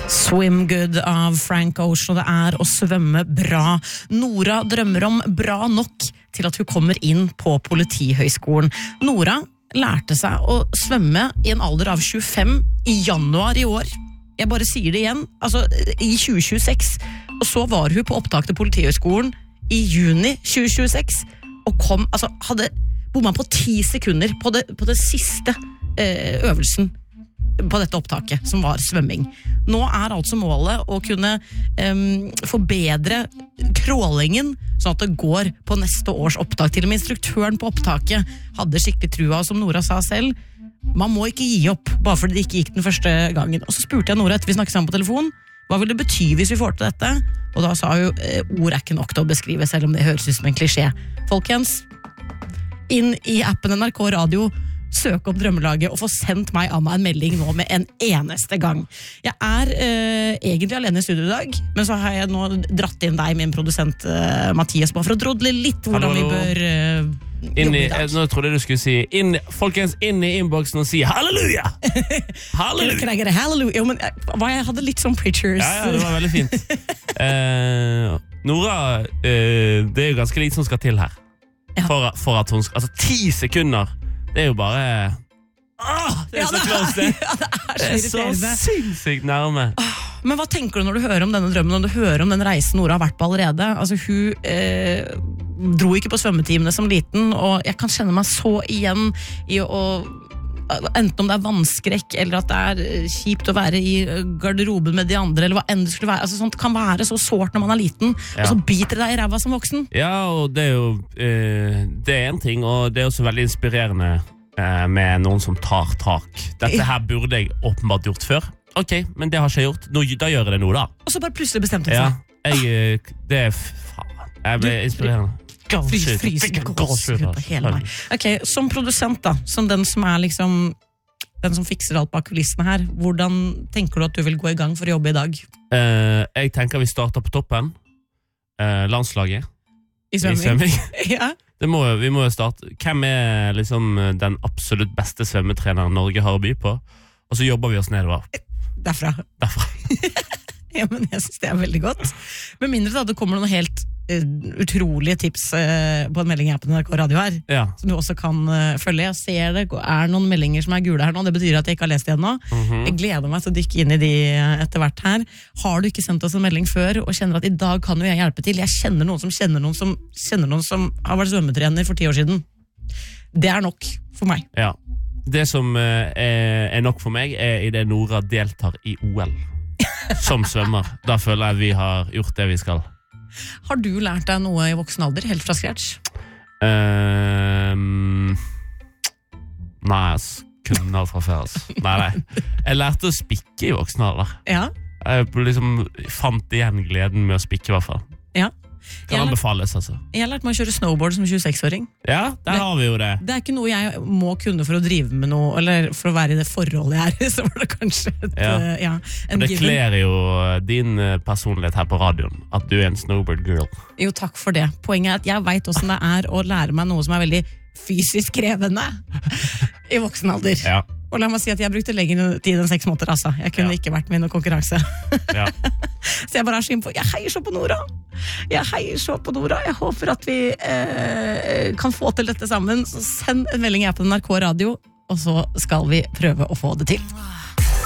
Swim Good av Frank Ocean, og det å svømme bra. Nora drømmer om bra nok til at hun kommer inn på Politihøgskolen. Nora lærte seg å svømme i en alder av 25 i januar i år. Jeg bare sier det igjen, altså i 2026. Og så var hun på opptak til Politihøgskolen i juni 2026, og hadde bommet på 10 sekunder på det siste øvelsen på dette opptaket, som var svømming. Nå altså målet å kunne forbedre crawlingen, sånn at det går på neste års opptak. Til og med instruktøren på opptaket hadde skikkelig trua, som Nora sa selv. Man må ikke gi opp, bare fordi det ikke gikk den første gangen. Og så spurte jeg Nora etter vi snakket sammen på telefon, hva vil det bety hvis vi får til dette? Og da sa hun, ord ikke nok til å beskrive, selv om det høres ut som en klisjé. Folkens, inn i appen NRK Radio, søk opp Drømmelaget og få sendt meg Anna en melding nå med en eneste gang. Jeg egentlig alene i studio i dag, men så har jeg nå dratt inn deg, min produsent Mathias, bare for å drodle litt hvordan vi bør jobbe i dag. Nå trodde jeg du skulle si folkens, inn i innboksen og si halleluja! Halleluja! Can I get a hallelujah? Jo, men jeg hadde litt sånn preachers. Ja, det var veldig fint. Nora, det jo ganske lite som skal til her. For at hun skal, altså 10 sekunder, det jo bare det så close det. Det så sinnssykt nærme. Men hva tenker du når du hører om denne drømmen, når du hører om den reisen Nora har vært på allerede? Altså hun dro ikke på svømmetimene som liten, og jeg kan kjenne meg så igjen i å enten om det vannskrekk, eller at det kjipt å være i garderoben med de andre, eller hva enn det skulle være. Altså, sånt kan være så sårt når man liten, og så biter det deg i ræva som voksen. Ja, og det jo det en ting, og det også veldig inspirerende med noen som tar tak. Dette her burde jeg åpenbart gjort før. Ok, men det har ikke jeg gjort. Da gjør jeg det nå da. Og så bare plutselig bestemte jeg seg. Det faen. Jeg ble inspirerende. Fryser på hele meg. Ok, som produsent da, som den som liksom den som fikser alt bak kulissene her, hvordan tenker du at du vil gå i gang for å jobbe i dag? Jeg tenker vi starter på toppen. Landslaget i svømming. Ja. Vi må starte. Hvem liksom den absolutt beste svømmetreneren Norge har å by på? Og så jobber vi oss nedover. Derfra. Ja, men jeg synes det veldig godt. Med mindre da, det kommer noen helt utrolige tips på en melding her på NRK Radio her, som du også kan følge. Jeg ser det noen meldinger som gule her nå, det betyr at jeg ikke har lest det ennå. Jeg gleder meg til å dykke inn i de etter hvert her. Har du ikke sendt oss en melding før og kjenner at i dag kan jo jeg hjelpe til? Jeg kjenner noen som kjenner noen som har vært svømmetrener for 10 år siden. Det nok for meg. Ja. Det som nok for meg i det Nora deltar i OL som svømmer. Da føler jeg at vi har gjort det vi skal. Har du lært deg noe i voksen alder, helt fra scratch? Nei, kunne alt fra før. Nei. Jeg lærte å spikke i voksen alder. Ja. Jeg liksom fant igjen gleden med å spikke i hvert fall. Ja. Kan anbefales, altså. Jeg har lært meg å kjøre snowboard som 26-åring. Ja, der har vi jo det. Det ikke noe jeg må kunne for å drive med noe, eller for å være i det forholdet jeg så var det kanskje en det kler jo din personlighet her på radioen, at du en snowboard girl. Jo, takk for det. Poenget at jeg vet hvordan det å lære meg noe som veldig fysisk krevende i voksen alder. Ja. Og la meg si at jeg brukte lengre tid enn 6 måneder, altså. Jeg kunne ikke vært med i noen konkurranse. Ja. Så jeg bare på, jeg heier så på Nora. Jeg håper at vi kan få til dette sammen. Så send en melding her på NRK Radio, og så skal vi prøve å få det til.